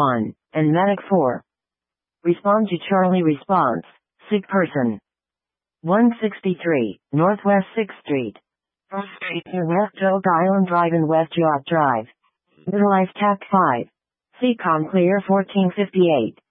1, and Medic 4. Respond to Charlie response. Sick person. 163, Northwest 6th Street. First Street near West Oak Island Drive and West Yacht Drive. Middle Ice TAC 5. CCOM clear 1458.